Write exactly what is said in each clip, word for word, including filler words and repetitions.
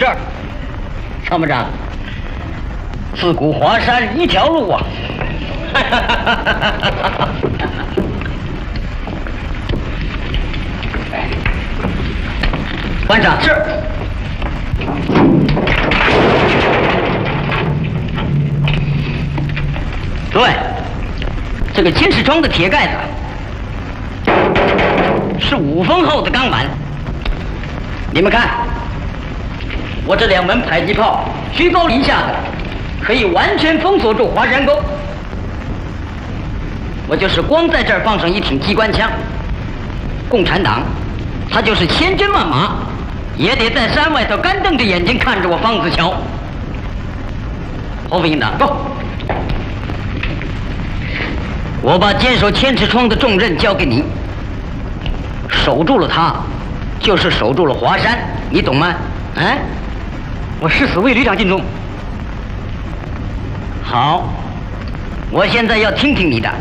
这儿。参谋长，自古华山一条路啊！班长是。对，这个监视窗的铁盖子是五分厚的钢板。你们看，我这两门迫击炮居高临下的，可以完全封锁住华山沟。我就是光在这儿放上一挺机关枪，共产党他就是千军万马，也得在山外头干瞪着眼睛看着我方子桥。侯副营长，走！我把坚守千尺窗的重任交给你，守住了它，就是守住了华山，你懂吗？哎， 我誓死为旅长尽忠。 好，我现在要听听你的，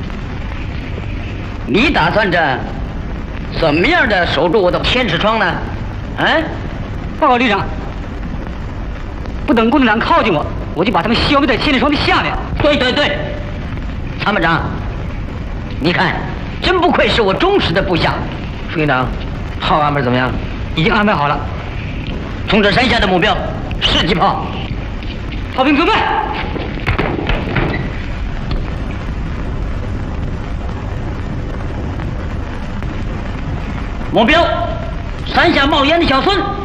你打算着怎么样的守住我的千尺窗呢？哎， 报告旅长，不等共产党靠近我，我就把他们消灭在千尺窗的下面。 对对对。参谋长，你看，真不愧是我忠实的部下。 副营长，炮安排怎么样？已经安排好了。 冲着山下的目标，射击炮。 炮兵准备。 目标，山下冒烟的小孙。